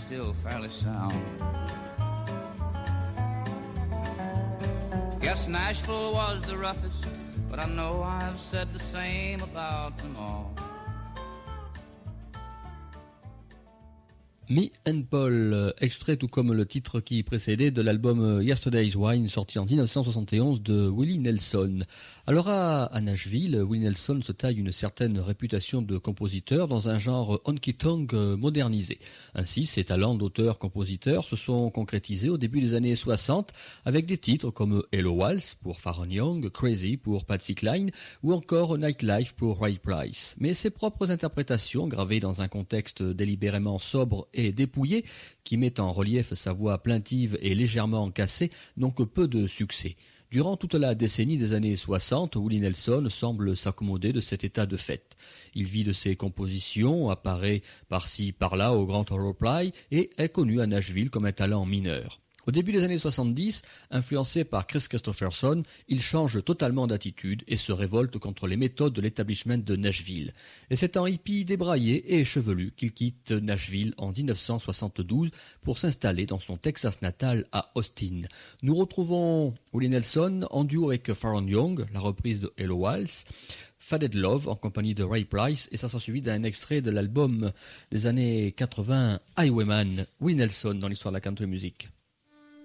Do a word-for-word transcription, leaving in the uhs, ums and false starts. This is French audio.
still fairly sound. Guess Nashville was the roughest, but I know I've said the same about them all. Me and Paul, extrait tout comme le titre qui précédait de l'album Yesterday's Wine, sorti en dix-neuf cent soixante et onze de Willie Nelson. Alors à, à Nashville, Willie Nelson se taille une certaine réputation de compositeur dans un genre honky-tonk modernisé. Ainsi, ses talents d'auteur-compositeur se sont concrétisés au début des années soixante avec des titres comme Hello Waltz pour Faron Young, Crazy pour Patsy Cline ou encore Nightlife pour Ray Price. Mais ses propres interprétations, gravées dans un contexte délibérément sobre et dépouillé, qui met en relief sa voix plaintive et légèrement cassée, n'ont que peu de succès. Durant toute la décennie des années soixante, Willie Nelson semble s'accommoder de cet état de fait. Il vit de ses compositions, apparaît par-ci par-là au Grand Ole Opry et est connu à Nashville comme un talent mineur. Au début des années soixante-dix, influencé par Chris Christopherson, il change totalement d'attitude et se révolte contre les méthodes de l'établissement de Nashville. Et c'est en hippie débraillé et chevelu qu'il quitte Nashville en dix-neuf cent soixante-douze pour s'installer dans son Texas natal à Austin. Nous retrouvons Willie Nelson en duo avec Faron Young, la reprise de Hello Waltz, Faded Love en compagnie de Ray Price, et ça s'en suivi d'un extrait de l'album des années quatre-vingts Highwayman, Willie Nelson dans l'histoire de la country music.